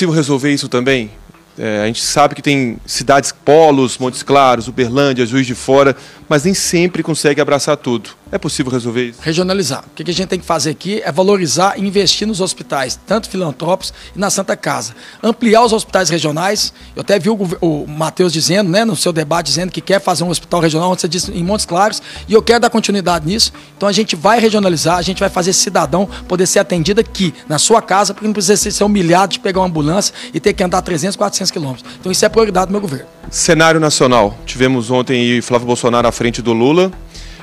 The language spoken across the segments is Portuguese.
possível resolver isso também? A gente sabe que tem cidades polos, Montes Claros, Uberlândia, Juiz de Fora, mas nem sempre consegue abraçar tudo. É possível resolver isso? Regionalizar. O que a gente tem que fazer aqui é valorizar e investir nos hospitais, tanto filantrópicos e na Santa Casa. Ampliar os hospitais regionais. Eu até vi o Matheus dizendo, né, no seu debate, dizendo que quer fazer um hospital regional, onde você disse, em Montes Claros, e eu quero dar continuidade nisso. Então a gente vai regionalizar, a gente vai fazer esse cidadão poder ser atendido aqui, na sua casa, porque não precisa ser humilhado de pegar uma ambulância e ter que andar 300, 400 quilômetros. Então isso é prioridade do meu governo. Cenário nacional. Tivemos ontem Flávio Bolsonaro à frente do Lula.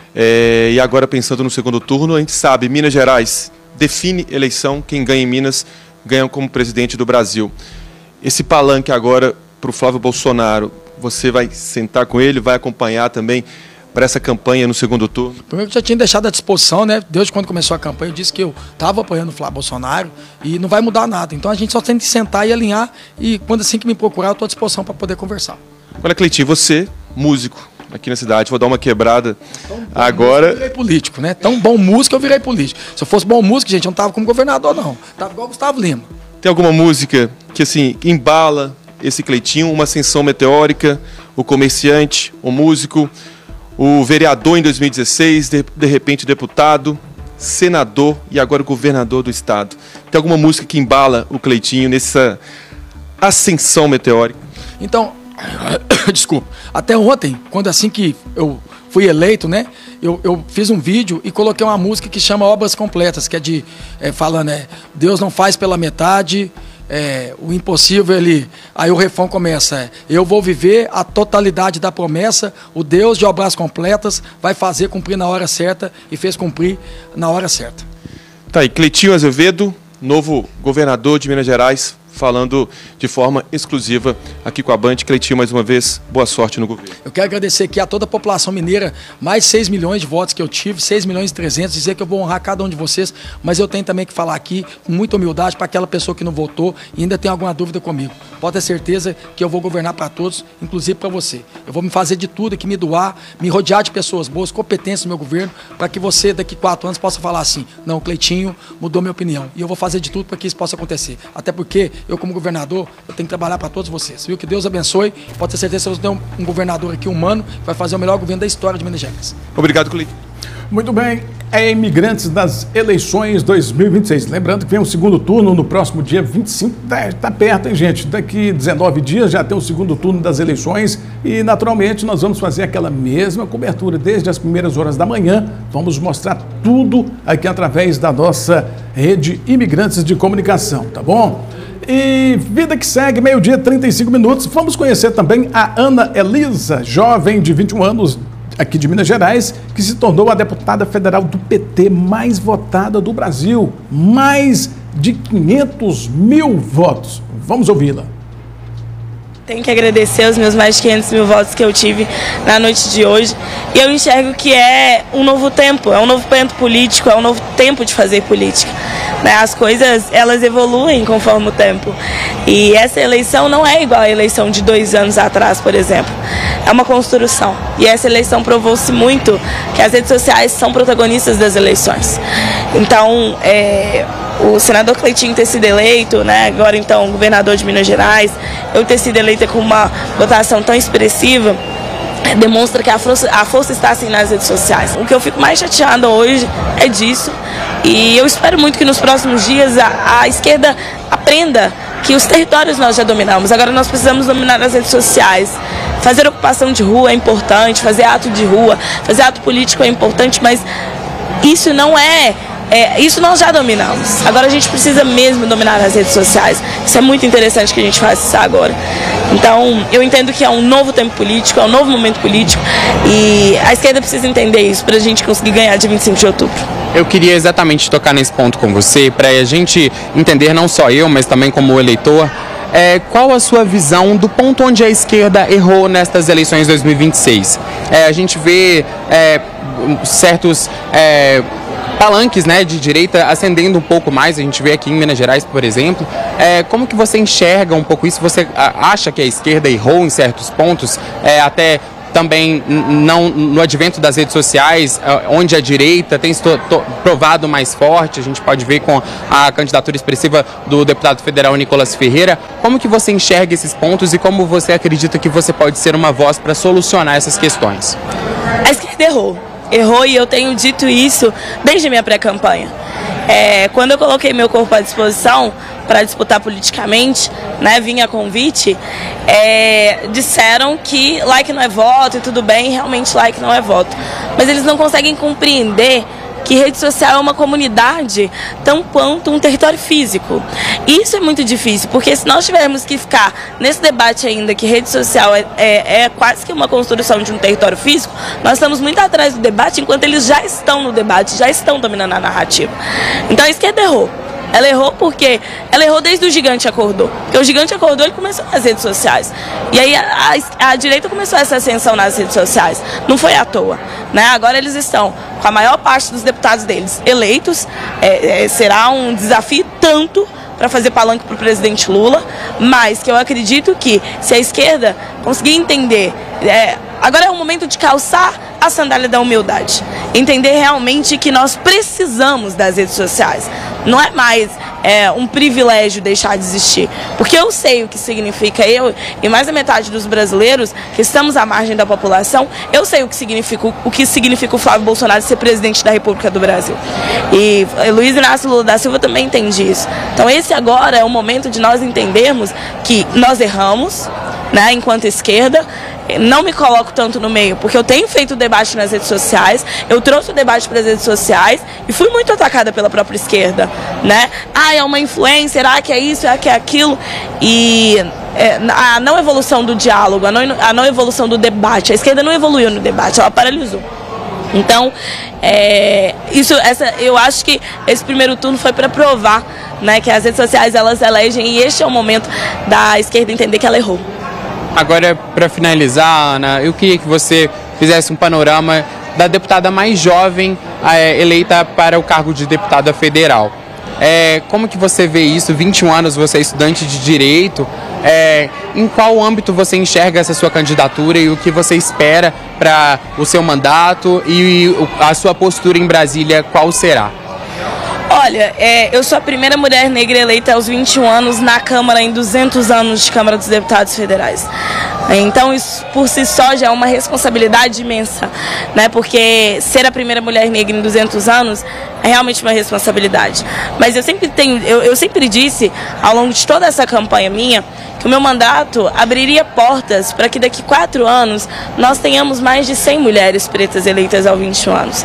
E agora, pensando no segundo turno, a gente sabe, Minas Gerais define eleição, quem ganha em Minas ganha como presidente do Brasil. Esse palanque agora para o Flávio Bolsonaro, você vai sentar com ele, vai acompanhar também para essa campanha no segundo turno? Primeiro, eu já tinha deixado à disposição, né? Desde quando começou a campanha, eu disse que eu estava apoiando o Flávio Bolsonaro e não vai mudar nada. Então a gente só tem que sentar e alinhar, e quando assim que me procurar, eu estou à disposição para poder conversar. Olha, Cleitinho, você, músico aqui na cidade, vou dar uma quebrada agora. Eu virei político, né? Tão bom músico, eu virei político. Se eu fosse bom músico, gente, eu não estava como governador, não. Estava igual o Gustavo Lima. Tem alguma música que, assim, embala esse Cleitinho, uma ascensão meteórica, o comerciante, o músico, o vereador em 2016, de repente deputado, senador e agora governador do estado? Tem alguma música que embala o Cleitinho nessa ascensão meteórica? Então, desculpa, até ontem, quando assim que eu fui eleito, né, eu fiz um vídeo e coloquei uma música que chama Obras Completas, que é de, falando, Deus não faz pela metade, o impossível aí o refrão começa, eu vou viver a totalidade da promessa, o Deus de obras completas vai fazer cumprir na hora certa e fez cumprir na hora certa. Tá aí, Cleitinho Azevedo, novo governador de Minas Gerais, falando de forma exclusiva aqui com a Band. Cleitinho, mais uma vez, boa sorte no governo. Eu quero agradecer aqui a toda a população mineira, mais 6 milhões de votos que eu tive, 6 milhões e 300, dizer que eu vou honrar cada um de vocês, mas eu tenho também que falar aqui com muita humildade para aquela pessoa que não votou e ainda tem alguma dúvida comigo. Pode ter certeza que eu vou governar para todos, inclusive para você. Eu vou me fazer de tudo aqui, me doar, me rodear de pessoas boas, competentes no meu governo, para que você daqui 4 anos possa falar assim, não, o Cleitinho mudou minha opinião. E eu vou fazer de tudo para que isso possa acontecer. Até porque eu, como governador, eu tenho que trabalhar para todos vocês. Viu? Que Deus abençoe. Pode ter certeza que você tem um governador aqui humano que vai fazer o melhor governo da história de Minas Gerais. Obrigado, Cleitinho. Muito bem, imigrantes das eleições 2026. Lembrando que vem o segundo turno no próximo dia 25, tá perto, hein, gente? Daqui 19 dias já tem o segundo turno das eleições e, naturalmente, nós vamos fazer aquela mesma cobertura desde as primeiras horas da manhã. Vamos mostrar tudo aqui através da nossa rede Imigrantes de Comunicação, tá bom? E vida que segue, meio-dia, 35 minutos. Vamos conhecer também a Ana Elisa, jovem de 21 anos, aqui de Minas Gerais, que se tornou a deputada federal do PT mais votada do Brasil. Mais de 500 mil votos. Vamos ouvi-la. Tenho que agradecer os meus mais de 500 mil votos que eu tive na noite de hoje. E eu enxergo que é um novo tempo, é um novo momento político, é um novo tempo de fazer política. As coisas, elas evoluem conforme o tempo. E essa eleição não é igual à eleição de 2 anos atrás, por exemplo. É uma construção. E essa eleição provou-se muito que as redes sociais são protagonistas das eleições. Então, o senador Cleitinho ter sido eleito, né, agora então governador de Minas Gerais, eu ter sido eleita com uma votação tão expressiva, demonstra que a força está assim nas redes sociais. O que eu fico mais chateada hoje é disso, e eu espero muito que nos próximos dias a esquerda aprenda que os territórios nós já dominamos, agora nós precisamos dominar as redes sociais. Fazer ocupação de rua é importante, fazer ato de rua, fazer ato político é importante, mas isso não isso nós já dominamos. Agora a gente precisa mesmo dominar as redes sociais. Isso é muito interessante que a gente faça isso agora. Então, eu entendo que é um novo tempo político, é um novo momento político e a esquerda precisa entender isso para a gente conseguir ganhar de 25 de outubro. Eu queria exatamente tocar nesse ponto com você, para a gente entender, não só eu, mas também como eleitor, qual a sua visão do ponto onde a esquerda errou nestas eleições 2026? A gente vê certos palanques, né, de direita ascendendo um pouco mais, a gente vê aqui em Minas Gerais, por exemplo. Como que você enxerga um pouco isso? Você acha que a esquerda errou em certos pontos, até também não, no advento das redes sociais, onde a direita tem se provado mais forte, a gente pode ver com a candidatura expressiva do deputado federal Nicolas Ferreira. Como que você enxerga esses pontos e como você acredita que você pode ser uma voz para solucionar essas questões? A esquerda errou e eu tenho dito isso desde a minha pré-campanha. Quando eu coloquei meu corpo à disposição para disputar politicamente, né, vinha a convite, disseram que like não é voto e tudo bem, realmente like não é voto. Mas eles não conseguem compreender que rede social é uma comunidade tão quanto um território físico. E isso é muito difícil, porque se nós tivermos que ficar nesse debate ainda que rede social é quase que uma construção de um território físico, nós estamos muito atrás do debate, enquanto eles já estão no debate, já estão dominando a narrativa. Então a esquerda errou. Ela errou porque ela errou desde o Gigante Acordou. Porque o Gigante Acordou, ele começou nas redes sociais. E aí a direita começou essa ascensão nas redes sociais. Não foi à toa, né? Agora eles estão com a maior parte dos deputados deles eleitos. Será um desafio tanto para fazer palanque para o presidente Lula, mas que eu acredito que se a esquerda conseguir entender, agora é o momento de calçar a sandália da humildade, entender realmente que nós precisamos das redes sociais. Não é mais um privilégio deixar de existir, porque eu sei o que significa, eu e mais da metade dos brasileiros que estamos à margem da população, eu sei o que significa o Flávio Bolsonaro ser presidente da República do Brasil. E Luiz Inácio Lula da Silva também entende isso. Então esse agora é o momento de nós entendermos que nós erramos, né, enquanto esquerda. Não me coloco tanto no meio, porque eu tenho feito o debate nas redes sociais, eu trouxe o debate para as redes sociais e fui muito atacada pela própria esquerda, né? É uma influencer, que é isso, que é aquilo. E a não evolução do diálogo, a não evolução do debate, a esquerda não evoluiu no debate, ela paralisou. Então, eu acho que esse primeiro turno foi para provar, né, que as redes sociais elas elegem, e este é o momento da esquerda entender que ela errou. Agora, para finalizar, Ana, eu queria que você fizesse um panorama da deputada mais jovem eleita para o cargo de deputada federal. Como que você vê isso? 21 anos, você é estudante de Direito. Em qual âmbito você enxerga essa sua candidatura e o que você espera para o seu mandato e a sua postura em Brasília, qual será? Olha, eu sou a primeira mulher negra eleita aos 21 anos na Câmara em 200 anos de Câmara dos Deputados Federais. Então, isso por si só já é uma responsabilidade imensa, né? Porque ser a primeira mulher negra em 200 anos é realmente uma responsabilidade. Mas eu sempre disse, ao longo de toda essa campanha minha, que o meu mandato abriria portas para que daqui 4 anos nós tenhamos mais de 100 mulheres pretas eleitas aos 21 anos.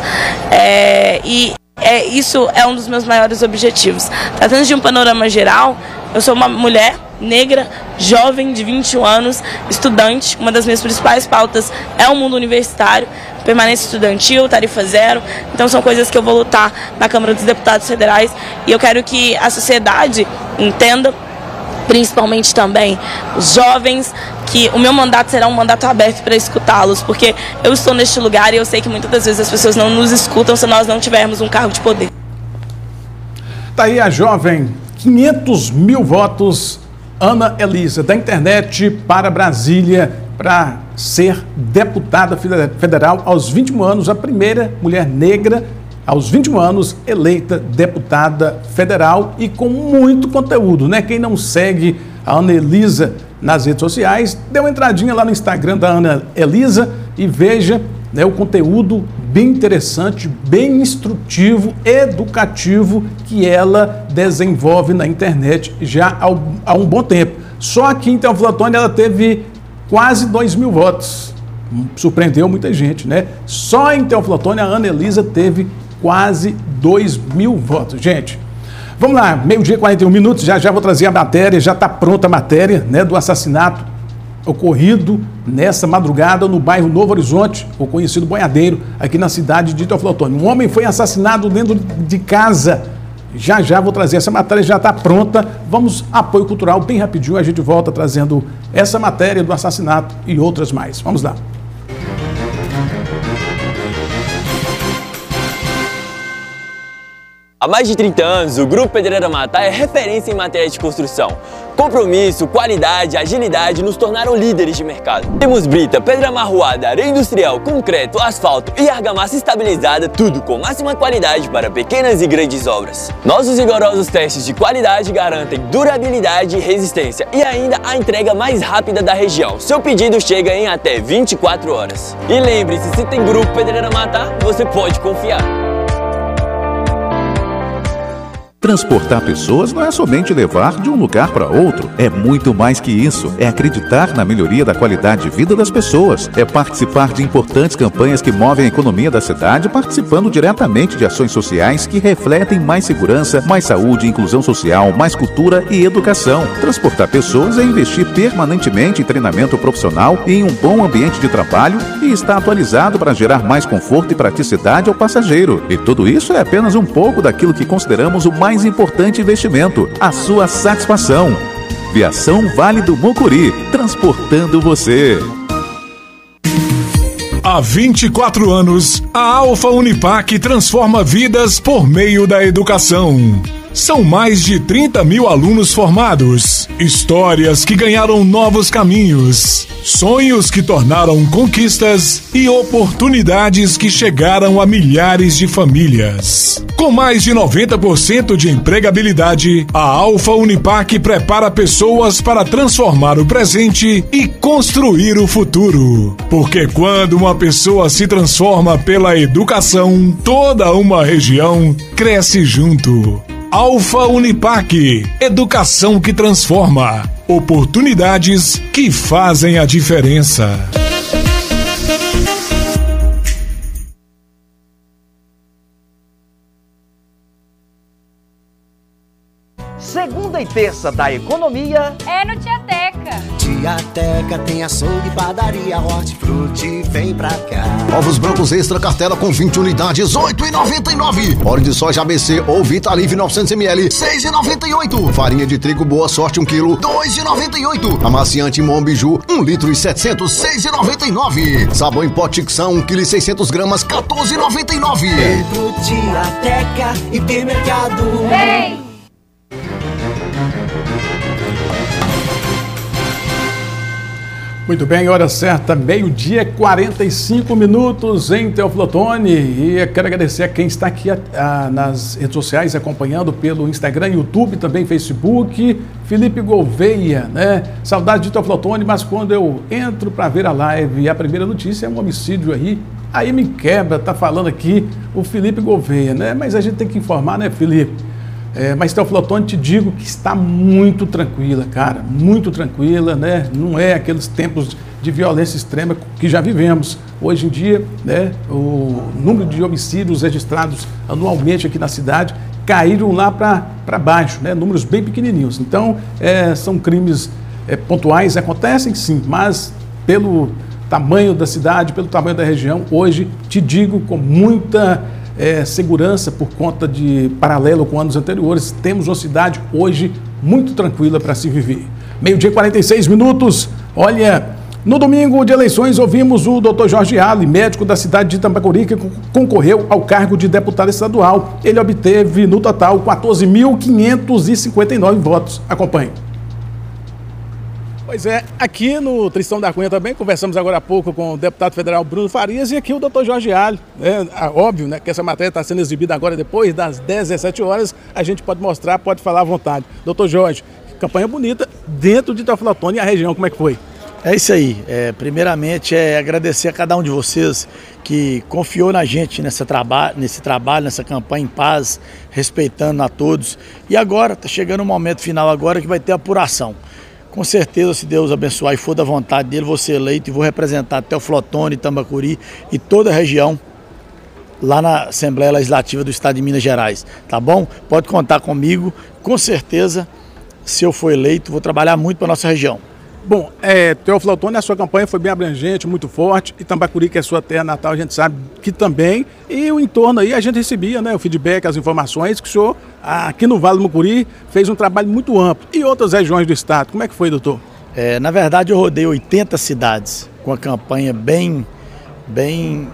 Isso é um dos meus maiores objetivos. Tratando de um panorama geral, eu sou uma mulher negra, jovem, de 21 anos, estudante. Uma das minhas principais pautas é o mundo universitário, permanência estudantil, tarifa zero. Então são coisas que eu vou lutar na Câmara dos Deputados Federais. E eu quero que a sociedade entenda, principalmente também os jovens, que o meu mandato será um mandato aberto para escutá-los, porque eu estou neste lugar e eu sei que muitas das vezes as pessoas não nos escutam se nós não tivermos um cargo de poder. Tá aí a jovem, 500 mil votos, Ana Elisa, da internet para Brasília, para ser deputada federal aos 21 anos, a primeira mulher negra aos 21 anos, eleita deputada federal e com muito conteúdo, né? Quem não segue a Ana Elisa nas redes sociais, dê uma entradinha lá no Instagram da Ana Elisa e veja, né, o conteúdo bem interessante, bem instrutivo, educativo que ela desenvolve na internet já há um bom tempo. Só aqui em Teoflotone ela teve quase 2 mil votos. Surpreendeu muita gente, né? Só em Teoflotone a Ana Elisa teve quase 2 mil votos. Gente, vamos lá, 12h41, já vou trazer a matéria, já está pronta a matéria, né, do assassinato ocorrido nessa madrugada no bairro Novo Horizonte, o conhecido Boiadeiro, aqui na cidade de Teoflotone. Um homem foi assassinado dentro de casa. Já vou trazer essa matéria, já está pronta. Vamos, apoio cultural, bem rapidinho, a gente volta trazendo essa matéria do assassinato e outras mais. Vamos lá. Há mais de 30 anos, o Grupo Pedreira Matá é referência em matéria de construção. Compromisso, qualidade, agilidade nos tornaram líderes de mercado. Temos brita, pedra amarroada, areia industrial, concreto, asfalto e argamassa estabilizada, tudo com máxima qualidade para pequenas e grandes obras. Nossos rigorosos testes de qualidade garantem durabilidade e resistência e ainda a entrega mais rápida da região. Seu pedido chega em até 24 horas. E lembre-se, se tem Grupo Pedreira Matá, você pode confiar. Transportar pessoas não é somente levar de um lugar para outro, é muito mais que isso. É acreditar na melhoria da qualidade de vida das pessoas, é participar de importantes campanhas que movem a economia da cidade, participando diretamente de ações sociais que refletem mais segurança, mais saúde, inclusão social, mais cultura e educação. Transportar pessoas é investir permanentemente em treinamento profissional e em um bom ambiente de trabalho e estar atualizado para gerar mais conforto e praticidade ao passageiro. E tudo isso é apenas um pouco daquilo que consideramos o mais importante investimento, a sua satisfação. Viação Vale do Mucuri, transportando você. Há 24 anos, a Alfa Unipac transforma vidas por meio da educação. São mais de 30 mil alunos formados, histórias que ganharam novos caminhos, sonhos que tornaram conquistas e oportunidades que chegaram a milhares de famílias. Com mais de 90% de empregabilidade, a Alfa Unipac prepara pessoas para transformar o presente e construir o futuro. Porque quando uma pessoa se transforma pela educação, toda uma região cresce junto. Alfa Unipac, educação que transforma, oportunidades que fazem a diferença. Segunda e terça da economia é no Tiateca. Tiateca tem açougue, padaria, hortifruti, vem pra cá. Ovos brancos extra cartela com 20 unidades, R$ 8,99. Óleo de soja ABC ou Vitalive 900ml, R$ 6,98. Farinha de trigo Boa Sorte 1 kg, R$ 2,98. Amaciante Mombiju, 1 litro e 700, R$ 6,99. Sabão em pó Tixan, 1 kg e 600 gramas, R$ 14,99. Vem pro Tiateca e tem mercado. Vem! Muito bem, hora certa, meio-dia, 45 minutos em Teófilo Otoni. E eu quero agradecer a quem está aqui nas redes sociais acompanhando pelo Instagram, YouTube, também Facebook. Felipe Gouveia, né? Saudade de Teófilo Otoni, mas quando eu entro para ver a live, a primeira notícia é um homicídio aí me quebra, tá falando aqui o Felipe Gouveia, né? Mas a gente tem que informar, né, Felipe? Mas Teófilo Otoni, te digo que está muito tranquila, cara, muito tranquila, né? Não é aqueles tempos de violência extrema que já vivemos. Hoje em dia, né, o número de homicídios registrados anualmente aqui na cidade caíram lá para baixo, né? Números bem pequenininhos. Então, são crimes pontuais, acontecem sim, mas pelo tamanho da cidade, pelo tamanho da região, hoje, te digo com muita segurança por conta de paralelo com anos anteriores, temos uma cidade hoje muito tranquila para se viver. Meio-dia 46 minutos, olha, no domingo de eleições ouvimos o Dr. Jorge Ali, médico da cidade de Tambacuri, que concorreu ao cargo de deputado estadual. Ele obteve no total 14.559 votos. Acompanhe. Pois é, aqui no Tristão da Cunha também, conversamos agora há pouco com o deputado federal Bruno Farias e aqui o doutor Jorge Ali. Óbvio, né, que essa matéria está sendo exibida agora depois das 17 horas, a gente pode mostrar, pode falar à vontade. Doutor Jorge, campanha bonita dentro de Teófilo Otoni e a região, como é que foi? É isso aí, primeiramente agradecer a cada um de vocês que confiou na gente nesse trabalho, nessa campanha em paz, respeitando a todos. E agora, está chegando o momento final agora que vai ter apuração. Com certeza, se Deus abençoar e for da vontade dele, vou ser eleito e vou representar Teófilo Otoni, Tambacuri e toda a região lá na Assembleia Legislativa do Estado de Minas Gerais, tá bom? Pode contar comigo, com certeza, se eu for eleito, vou trabalhar muito para a nossa região. Bom, Teófilo Otoni, a sua campanha foi bem abrangente, muito forte, e Tambacuri, que é sua terra natal, a gente sabe que também, e o entorno aí a gente recebia, né, o feedback, as informações, que o senhor, aqui no Vale do Mucuri, fez um trabalho muito amplo. E outras regiões do estado, como é que foi, doutor? Na verdade, eu rodei 80 cidades, com a campanha bem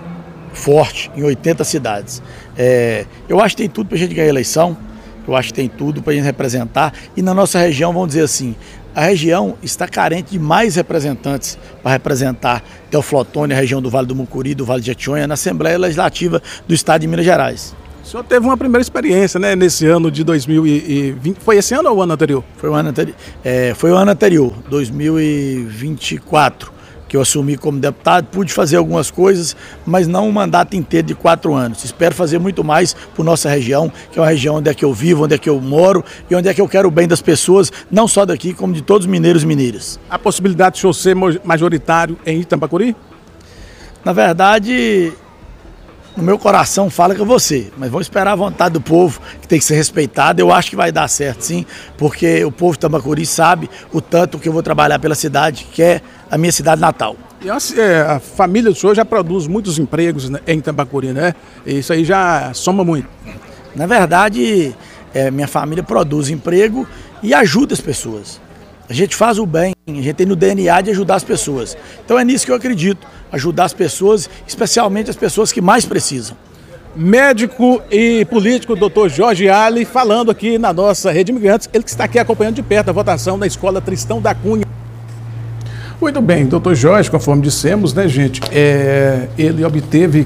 forte em 80 cidades. Eu acho que tem tudo para a gente ganhar a eleição, eu acho que tem tudo para a gente representar, e na nossa região, vamos dizer assim, a região está carente de mais representantes para representar Teoflotone, a região do Vale do Mucuri, do Vale de Jequitinhonha, na Assembleia Legislativa do Estado de Minas Gerais. O senhor teve uma primeira experiência, né, nesse ano de 2020. Foi esse ano ou o ano anterior? Foi o ano anterior, 2024, que eu assumi como deputado. Pude fazer algumas coisas, mas não um mandato inteiro de 4 anos. Espero fazer muito mais por nossa região, que é uma região onde é que eu vivo, onde é que eu moro e onde é que eu quero o bem das pessoas, não só daqui, como de todos os mineiros e mineiras. A possibilidade de o senhor ser majoritário em Itambacuri? Na verdade, no meu coração fala que é você, mas vamos esperar a vontade do povo, que tem que ser respeitada. Eu acho que vai dar certo, sim, porque o povo de Itambacuri sabe o tanto que eu vou trabalhar pela cidade, que é a minha cidade natal. E a família do senhor já produz muitos empregos, né, em Itambacuri, né? Isso aí já soma muito. Na verdade, minha família produz emprego e ajuda as pessoas. A gente faz o bem, a gente tem no DNA de ajudar as pessoas. Então é nisso que eu acredito, ajudar as pessoas, especialmente as pessoas que mais precisam. Médico e político, Dr. Jorge Ali, falando aqui na nossa Rede Imigrantes, ele que está aqui acompanhando de perto a votação da Escola Tristão da Cunha. Muito bem, Dr. Jorge, conforme dissemos, né, gente, ele obteve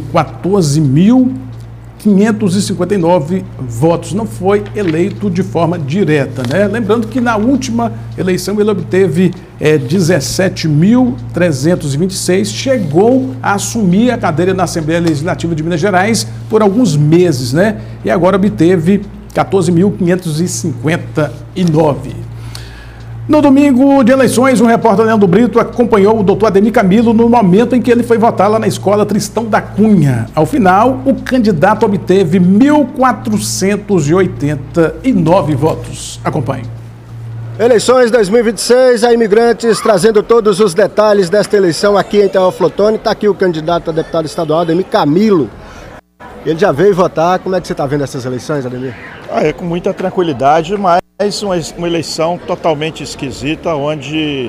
14.559 votos, não foi eleito de forma direta, né? Lembrando que na última eleição ele obteve 17.326, chegou a assumir a cadeira na Assembleia Legislativa de Minas Gerais por alguns meses, né? E agora obteve 14.559. No domingo de eleições, o repórter Leandro Brito acompanhou o doutor Ademir Camilo no momento em que ele foi votar lá na Escola Tristão da Cunha. Ao final, o candidato obteve 1.489 votos. Acompanhe. Eleições 2026, a Imigrantes trazendo todos os detalhes desta eleição aqui em Teoflotone. Está aqui o candidato a deputado estadual, Ademir Camilo. Ele já veio votar. Como é que você está vendo essas eleições, Ademir? Com muita tranquilidade, mas uma eleição totalmente esquisita, onde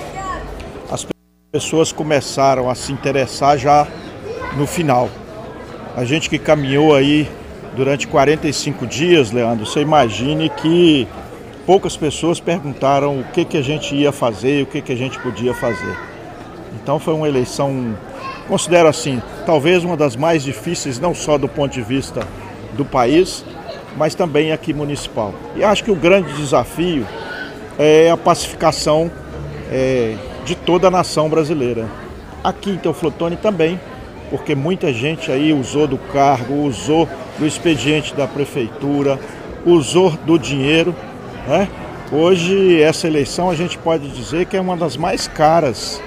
as pessoas começaram a se interessar já no final. A gente que caminhou aí durante 45 dias, Leandro, você imagine que poucas pessoas perguntaram o que a gente ia fazer, o que a gente podia fazer. Então foi uma eleição, considero assim, talvez uma das mais difíceis, não só do ponto de vista do país, mas também aqui municipal. E acho que o grande desafio é a pacificação de toda a nação brasileira. Aqui em Teoflotone também, porque muita gente aí usou do cargo, usou do expediente da prefeitura, usou do dinheiro, né? Hoje, essa eleição a gente pode dizer que é uma das mais caras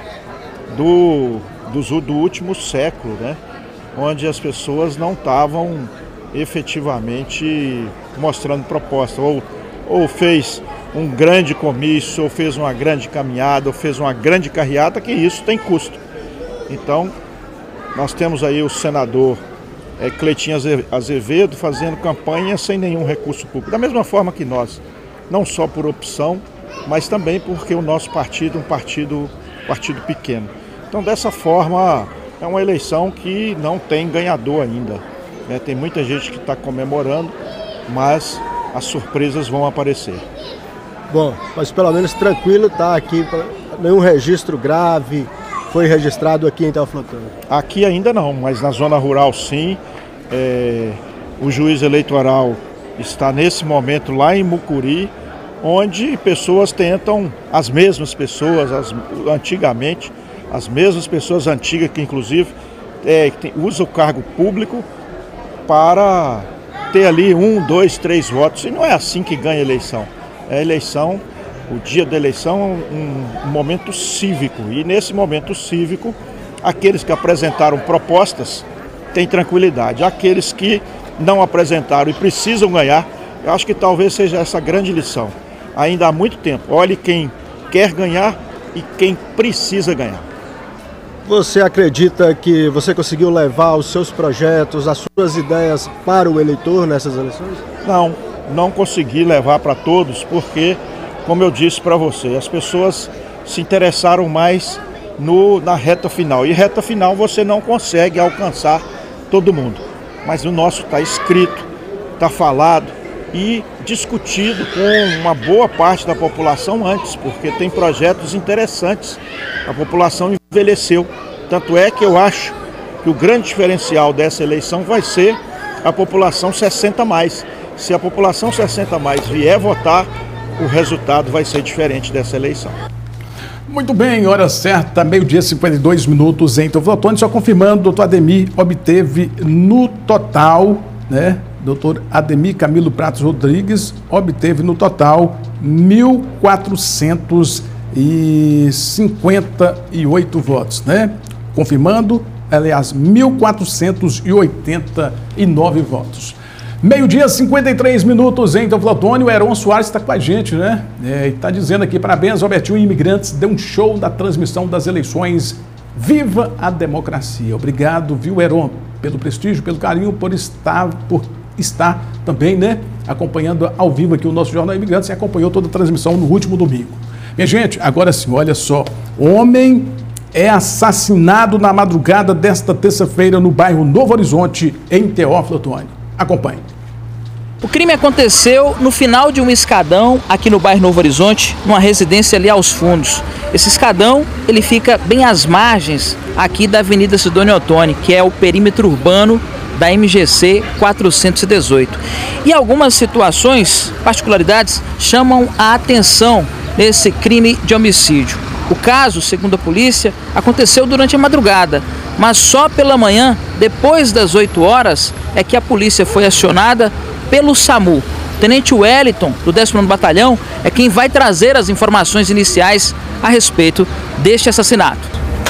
do último século, né? Onde as pessoas não estavam efetivamente mostrando proposta, ou fez um grande comício, ou fez uma grande caminhada, ou fez uma grande carreata, que isso tem custo. Então, nós temos aí o senador Cleitinho Azevedo fazendo campanha sem nenhum recurso público, da mesma forma que nós, não só por opção, mas também porque o nosso partido é um partido pequeno. Então, dessa forma, é uma eleição que não tem ganhador ainda. Tem muita gente que está comemorando, mas as surpresas vão aparecer. Bom, mas pelo menos tranquilo, está aqui, nenhum registro grave foi registrado aqui em Teoflotone. Aqui ainda não, mas na zona rural sim. O juiz eleitoral está nesse momento lá em Mucuri, onde pessoas tentam, as mesmas pessoas, antigamente, as mesmas pessoas antigas que inclusive usam o cargo público para ter ali 1, 2, 3 votos. E não é assim que ganha a eleição. A eleição, o dia da eleição é um momento cívico. E nesse momento cívico, aqueles que apresentaram propostas têm tranquilidade. Aqueles que não apresentaram e precisam ganhar, eu acho que talvez seja essa grande lição. Ainda há muito tempo. Olhe quem quer ganhar e quem precisa ganhar. Você acredita que você conseguiu levar os seus projetos, as suas ideias para o eleitor nessas eleições? Não consegui levar para todos, porque, como eu disse para você, as pessoas se interessaram mais na reta final. E reta final você não consegue alcançar todo mundo. Mas o nosso está escrito, está falado e discutido com uma boa parte da população antes, porque tem projetos interessantes. A população envelheceu. Tanto é que eu acho que o grande diferencial dessa eleição vai ser a população 60+. Se a população 60+ vier votar, o resultado vai ser diferente dessa eleição. Muito bem, hora certa, meio-dia, 52 minutos em Teoflotone. Só confirmando, doutor Ademir obteve no total, né? Doutor Ademir Camilo Pratos Rodrigues obteve no total 1.458 votos, né? Confirmando, aliás, 1.489 votos. Meio-dia, 53 minutos em Teoflotone. O Heron Soares está com a gente, né? Está dizendo aqui, parabéns, Robertinho e Imigrantes, deu um show da transmissão das eleições. Viva a democracia. Obrigado, viu, Heron, pelo prestígio, pelo carinho, por estar também, né, acompanhando ao vivo aqui o nosso Jornal Imigrantes e acompanhou toda a transmissão no último domingo. Minha gente, agora sim, olha só. Homem é assassinado na madrugada desta terça-feira no bairro Novo Horizonte, em Teoflotone. Acompanhe. O crime aconteceu no final de um escadão aqui no bairro Novo Horizonte, numa residência ali aos fundos. Esse escadão, ele fica bem às margens aqui da Avenida Sidônio Ottoni, que é o perímetro urbano da MGC 418. E algumas situações, particularidades, chamam a atenção nesse crime de homicídio. O caso, segundo a polícia, aconteceu durante a madrugada, mas só pela manhã, depois das 8 horas, é que a polícia foi acionada pelo SAMU. O Tenente Wellington, do 19º Batalhão, é quem vai trazer as informações iniciais a respeito deste assassinato.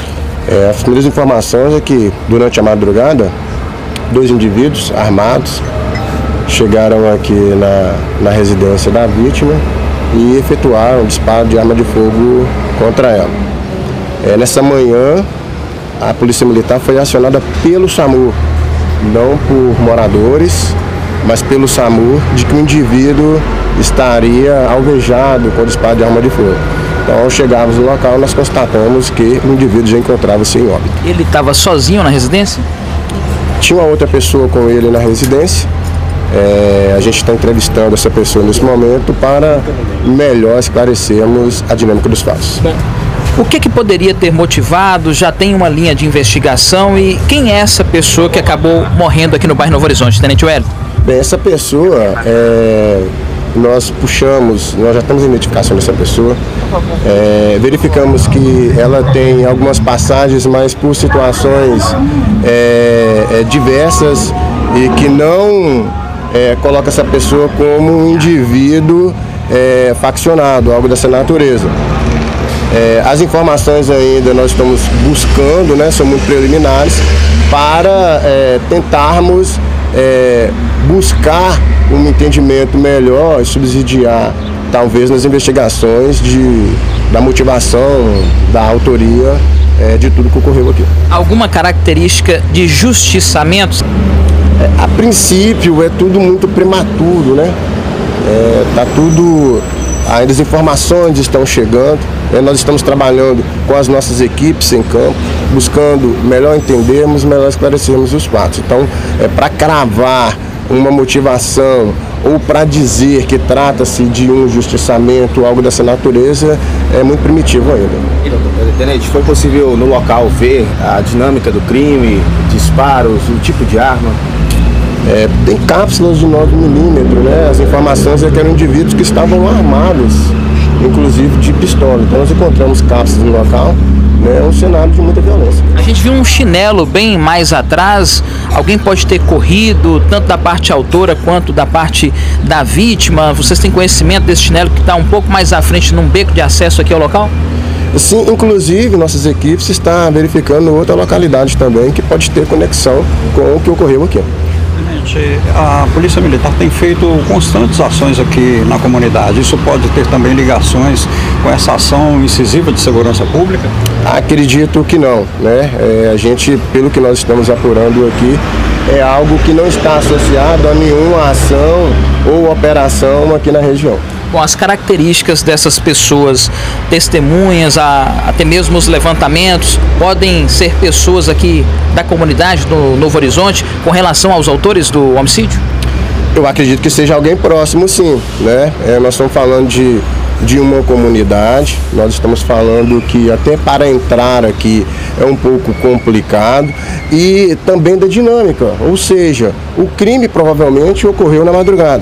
As primeiras informações é que, durante a madrugada, 2 indivíduos armados chegaram aqui na residência da vítima e efetuaram um disparo de arma de fogo contra ela. Nessa manhã, a Polícia Militar foi acionada pelo SAMU, não por moradores, mas pelo SAMU, de que o indivíduo estaria alvejado com disparo de arma de fogo. Então, ao chegarmos no local, nós constatamos que o indivíduo já encontrava-se em óbito. Ele estava sozinho na residência? Tinha uma outra pessoa com ele na residência. A gente está entrevistando essa pessoa nesse momento para melhor esclarecermos a dinâmica dos fatos. O que poderia ter motivado? Já tem uma linha de investigação e quem é essa pessoa que acabou morrendo aqui no bairro Novo Horizonte, Tenente Wellington? Bem, essa pessoa, nós já estamos em identificação dessa pessoa, verificamos que ela tem algumas passagens, mas por situações diversas e que não coloca essa pessoa como um indivíduo faccionado, algo dessa natureza. As informações ainda nós estamos buscando, né, são muito preliminares, para tentarmos buscar um entendimento melhor e subsidiar, talvez, nas investigações da motivação, da autoria de tudo que ocorreu aqui. Alguma característica de justiçamento? A princípio é tudo muito prematuro, né? Tá tudo... Ainda as informações estão chegando, nós estamos trabalhando com as nossas equipes em campo, buscando melhor entendermos, melhor esclarecermos os fatos. Então, para cravar uma motivação ou para dizer que trata-se de um justiçamento, algo dessa natureza, é muito primitivo ainda. Tenente, foi possível no local ver a dinâmica do crime, disparos, o tipo de arma? Tem cápsulas de 9mm, né? As informações é que eram indivíduos que estavam armados, inclusive de pistola. Então nós encontramos cápsulas no local, né? Um cenário de muita violência. A gente viu um chinelo bem mais atrás, alguém pode ter corrido, tanto da parte autora quanto da parte da vítima. Vocês têm conhecimento desse chinelo que está um pouco mais à frente num beco de acesso aqui ao local? Sim, inclusive nossas equipes estão verificando outra localidade também que pode ter conexão com o que ocorreu aqui. A Polícia Militar tem feito constantes ações aqui na comunidade. Isso pode ter também ligações com essa ação incisiva de segurança pública? Acredito que não, né? A gente, pelo que nós estamos apurando aqui, é algo que não está associado a nenhuma ação ou operação aqui na região. Bom, as características dessas pessoas, testemunhas, até mesmo os levantamentos, podem ser pessoas aqui da comunidade do Novo Horizonte com relação aos autores do homicídio? Eu acredito que seja alguém próximo, sim, né? Nós estamos falando de uma comunidade, nós estamos falando que até para entrar aqui é um pouco complicado, e também da dinâmica, ou seja, o crime provavelmente ocorreu na madrugada.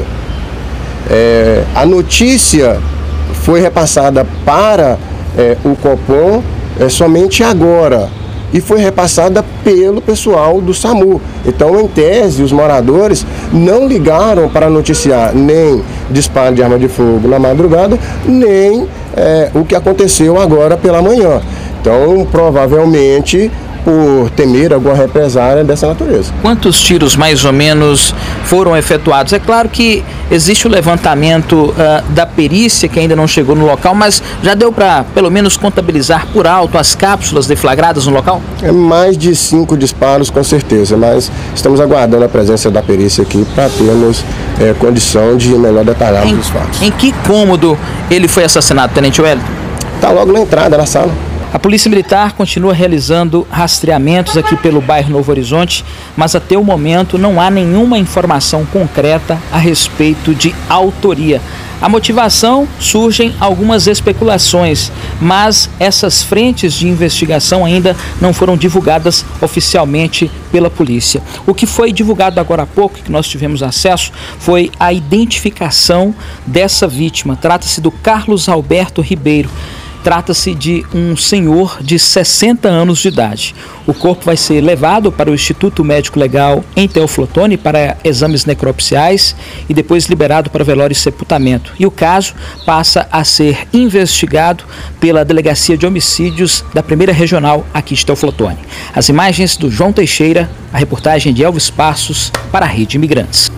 A notícia foi repassada para o Copom somente agora, e foi repassada pelo pessoal do SAMU. Então, em tese, os moradores não ligaram para noticiar nem disparo de arma de fogo na madrugada, nem o que aconteceu agora pela manhã. Então, provavelmente, por temer alguma represália dessa natureza. Quantos tiros, mais ou menos, foram efetuados? É claro que existe o levantamento da perícia, que ainda não chegou no local, mas já deu para, pelo menos, contabilizar por alto as cápsulas deflagradas no local? Mais de 5 disparos, com certeza, mas estamos aguardando a presença da perícia aqui para termos condição de melhor detalharmos os fatos. Em que cômodo ele foi assassinado, Tenente Wellington? Está logo na entrada, na sala. A Polícia Militar continua realizando rastreamentos aqui pelo bairro Novo Horizonte, mas até o momento não há nenhuma informação concreta a respeito de autoria. A motivação, surgem algumas especulações, mas essas frentes de investigação ainda não foram divulgadas oficialmente pela polícia. O que foi divulgado agora há pouco, que nós tivemos acesso, foi a identificação dessa vítima. Trata-se do Carlos Alberto Ribeiro. Trata-se de um senhor de 60 anos de idade. O corpo vai ser levado para o Instituto Médico Legal em Teoflotone para exames necropsiais e depois liberado para velório e sepultamento. E o caso passa a ser investigado pela Delegacia de Homicídios da 1ª Regional aqui de Teoflotone. As imagens do João Teixeira, a reportagem de Elvis Passos para a Rede Imigrantes.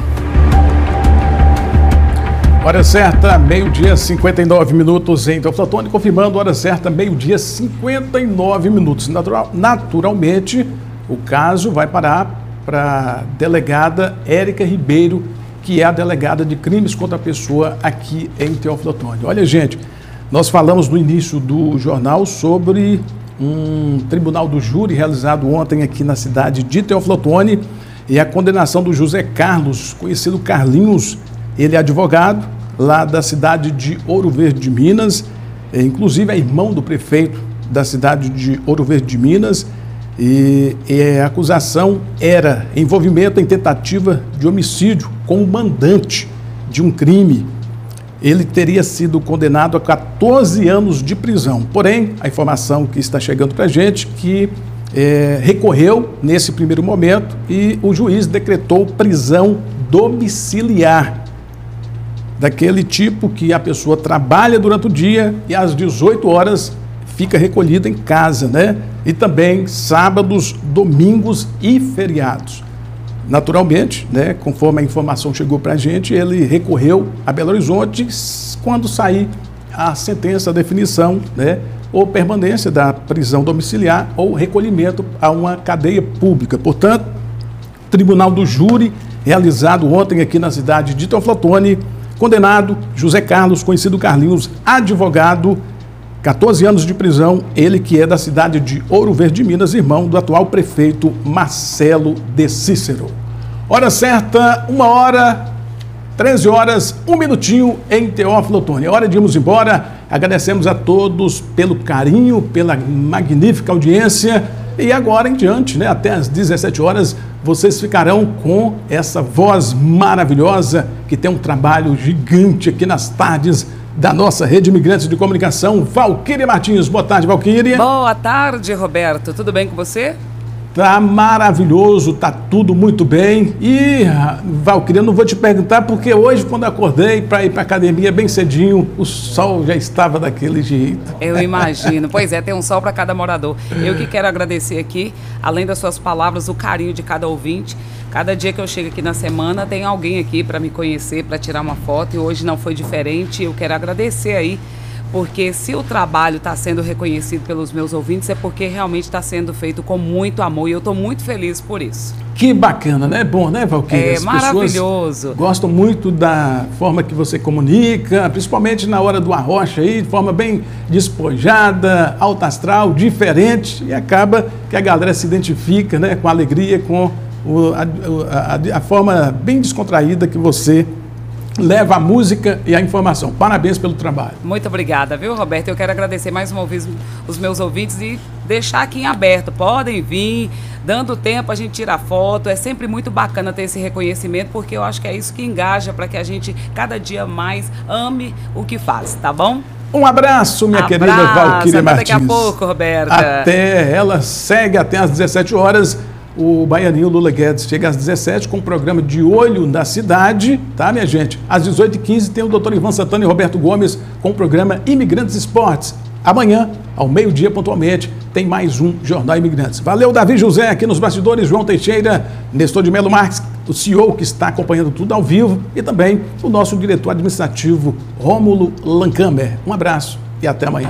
Hora certa, meio-dia, 59 minutos em Teoflotone, confirmando hora certa, meio-dia, 59 minutos. Naturalmente, o caso vai parar para a delegada Érica Ribeiro, que é a delegada de crimes contra a pessoa aqui em Teoflotone. Olha, gente, nós falamos no início do jornal sobre um tribunal do júri realizado ontem aqui na cidade de Teoflotone e a condenação do José Carlos, conhecido Carlinhos. Ele é advogado lá da cidade de Ouro Verde de Minas, inclusive é irmão do prefeito da cidade de Ouro Verde de Minas, e a acusação era envolvimento em tentativa de homicídio com o mandante de um crime. Ele teria sido condenado a 14 anos de prisão. Porém, a informação que está chegando para a gente que recorreu nesse primeiro momento e o juiz decretou prisão domiciliar, daquele tipo que a pessoa trabalha durante o dia e às 18 horas fica recolhida em casa, né? E também sábados, domingos e feriados. Naturalmente, né, conforme a informação chegou para a gente, ele recorreu a Belo Horizonte quando sair a sentença, a definição, né, ou permanência da prisão domiciliar ou recolhimento a uma cadeia pública. Portanto, Tribunal do Júri, realizado ontem aqui na cidade de Teoflotone, condenado José Carlos, conhecido Carlinhos, advogado, 14 anos de prisão, ele que é da cidade de Ouro Verde de Minas, irmão do atual prefeito Marcelo de Cícero. Hora certa, 13 horas, 1 minutinho em Teoflotone. É hora de irmos embora. Agradecemos a todos pelo carinho, pela magnífica audiência. E agora em diante, né, até às 17 horas, vocês ficarão com essa voz maravilhosa que tem um trabalho gigante aqui nas tardes da nossa Rede Imigrantes de Comunicação, Valquíria Martins. Boa tarde, Valquíria. Boa tarde, Roberto. Tudo bem com você? Tá maravilhoso, tá tudo muito bem. E, Valquíria, eu não vou te perguntar porque hoje, quando eu acordei para ir para a academia bem cedinho, o sol já estava daquele jeito. Eu imagino. Pois é, tem um sol para cada morador. Eu que quero agradecer aqui, além das suas palavras, o carinho de cada ouvinte. Cada dia que eu chego aqui na semana, tem alguém aqui para me conhecer, para tirar uma foto, e hoje não foi diferente. Eu quero agradecer aí porque se o trabalho está sendo reconhecido pelos meus ouvintes é porque realmente está sendo feito com muito amor e eu estou muito feliz por isso. Que bacana, né? Bom, né, Valquíria? É maravilhoso. Gostam muito da forma que você comunica, principalmente na hora do arrocha aí, de forma bem despojada, alta astral, diferente, e acaba que a galera se identifica, né, com alegria, com a forma bem descontraída que você leva a música e a informação. Parabéns pelo trabalho. Muito obrigada, viu, Roberto? Eu quero agradecer mais uma vez os meus ouvintes e deixar aqui em aberto. Podem vir, dando tempo a gente tira foto. É sempre muito bacana ter esse reconhecimento, porque eu acho que é isso que engaja para que a gente cada dia mais ame o que faz, tá bom? Um abraço, minha querida Valquíria Martins. Daqui a pouco, Roberta. Até ela segue até às 17 horas. O baianinho Lula Guedes chega às 17 com o programa De Olho na Cidade, tá, minha gente? Às 18h15 tem o Dr. Ivan Santana e Roberto Gomes com o programa Imigrantes Esportes. Amanhã, ao meio-dia pontualmente, tem mais um Jornal Imigrantes. Valeu, Davi José, aqui nos bastidores, João Teixeira, Nestor de Melo Marques, o CEO que está acompanhando tudo ao vivo, e também o nosso diretor administrativo, Rômulo Lancamer. Um abraço e até amanhã.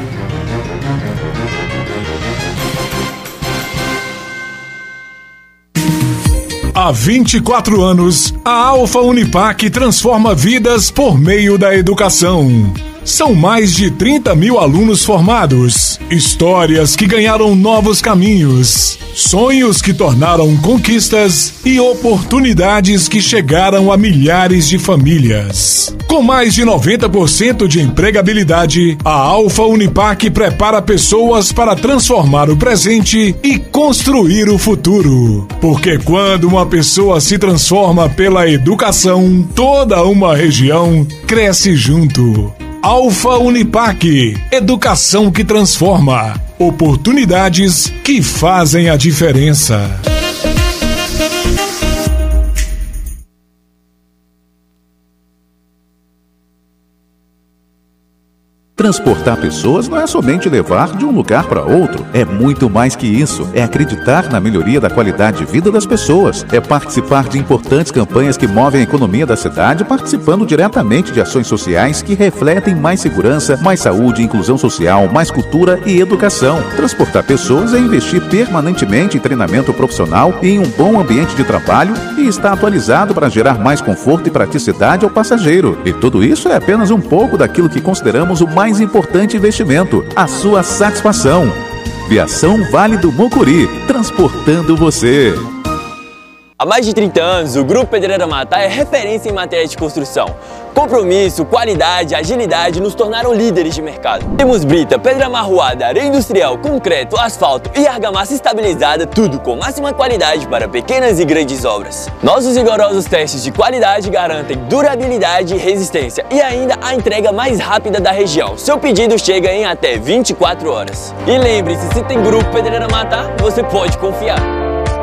Há 24 anos, a Alfa Unipac transforma vidas por meio da educação. São mais de 30 mil alunos formados, histórias que ganharam novos caminhos, sonhos que tornaram conquistas e oportunidades que chegaram a milhares de famílias. Com mais de 90% de empregabilidade, a Alfa Unipac prepara pessoas para transformar o presente e construir o futuro. Porque quando uma pessoa se transforma pela educação, toda uma região cresce junto. Alfa Unipac, educação que transforma, oportunidades que fazem a diferença. Transportar pessoas não é somente levar de um lugar para outro. É muito mais que isso. É acreditar na melhoria da qualidade de vida das pessoas. É participar de importantes campanhas que movem a economia da cidade, participando diretamente de ações sociais que refletem mais segurança, mais saúde, inclusão social, mais cultura e educação. Transportar pessoas é investir permanentemente em treinamento profissional e em um bom ambiente de trabalho e estar atualizado para gerar mais conforto e praticidade ao passageiro. E tudo isso é apenas um pouco daquilo que consideramos o mais importante investimento, a sua satisfação. Viação Vale do Mucuri, transportando você. Há mais de 30 anos, o Grupo Pedreira Matá é referência em matéria de construção. Compromisso, qualidade, agilidade nos tornaram líderes de mercado. Temos brita, pedra amarroada, areia industrial, concreto, asfalto e argamassa estabilizada, tudo com máxima qualidade para pequenas e grandes obras. Nossos rigorosos testes de qualidade garantem durabilidade e resistência e ainda a entrega mais rápida da região. Seu pedido chega em até 24 horas. E lembre-se, se tem Grupo Pedreira Matá, você pode confiar.